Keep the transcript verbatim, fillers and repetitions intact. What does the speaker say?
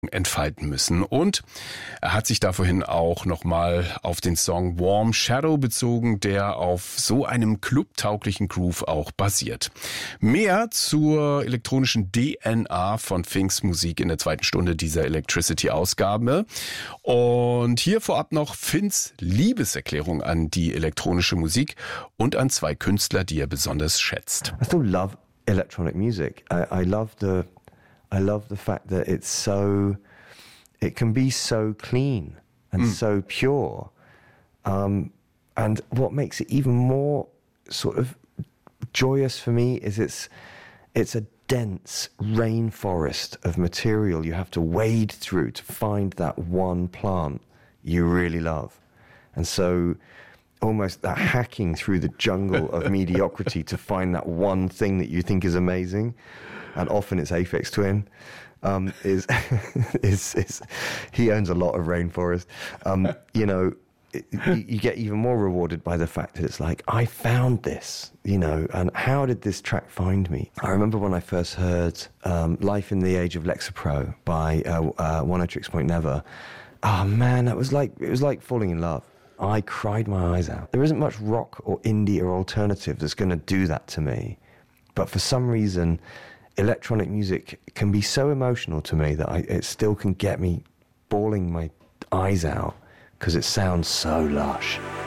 entfalten müssen. Und er hat sich da vorhin auch nochmal auf den Song Warm Shadow bezogen, der auf so einem clubtauglichen Groove auch basiert. Mehr zur elektronischen D N A von Finks Musik in der zweiten Stunde dieser Electricity-Ausgabe. Und hier vorab noch Finns Liebeserklärung an die elektronische Musik und an zwei Künstler, die er besonders schätzt. I still love electronic music. I, I love the I love the fact that it's so, it can be so clean and mm. so pure. Um, and what makes it even more sort of joyous for me is it's, it's a dense rainforest of material you have to wade through to find that one plant you really love. And so almost that hacking through the jungle of mediocrity to find that one thing that you think is amazing, and often it's Aphex Twin, um, is, is, is, he owns a lot of rainforest. Um, you know, it, you, you get even more rewarded by the fact that it's like, I found this, you know, and how did this track find me? I remember when I first heard um, Life in the Age of Lexapro by uh, uh, one oh six point never. Oh man, that was like, it was like falling in love. I cried my eyes out. There isn't much rock or indie or alternative that's going to do that to me. But for some reason, electronic music can be so emotional to me that I, it still can get me bawling my eyes out because it sounds so lush.